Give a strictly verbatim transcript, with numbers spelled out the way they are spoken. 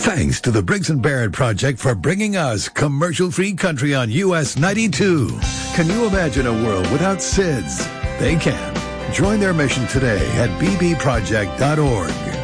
Thanks to the Briggs and Barrett Project for bringing us commercial-free country on U S ninety-two. Can you imagine a world without S I Ds? They can. Join their mission today at b b project dot org.